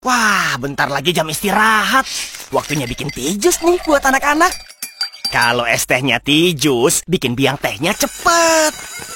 Wah, bentar lagi jam istirahat. Waktunya bikin teh jus nih buat anak-anak. Kalau es tehnya teh jus, bikin biang tehnya cepet.